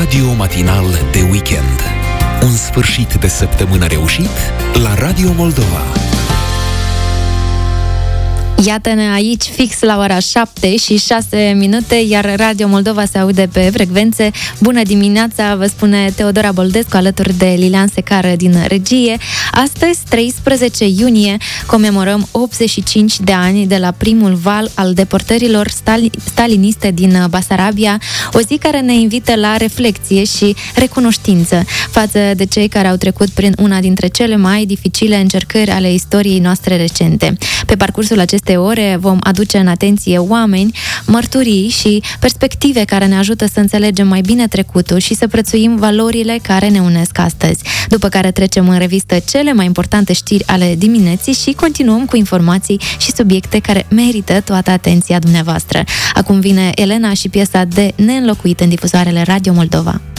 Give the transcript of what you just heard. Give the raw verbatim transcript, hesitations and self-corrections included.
Radio matinal de weekend. Un sfârșit de săptămână reușit la Radio Moldova. Iată-ne aici, fix la ora șapte și șase minute, iar Radio Moldova se aude pe frecvențe. Bună dimineața, vă spune Teodora Boldescu, alături de Lilian Secară din regie. Astăzi, treisprezece iunie, comemorăm optzeci și cinci de ani de la primul val al deportărilor staliniste din Basarabia, o zi care ne invită la reflecție și recunoștință față de cei care au trecut prin una dintre cele mai dificile încercări ale istoriei noastre recente. Pe parcursul acestei ore vom aduce în atenție oameni, mărturii și perspective care ne ajută să înțelegem mai bine trecutul și să prețuim valorile care ne unesc astăzi. După care trecem în revistă cele mai importante știri ale dimineții și continuăm cu informații și subiecte care merită toată atenția dumneavoastră. Acum vine Elena și piesa de neînlocuit în difuzoarele Radio Moldova.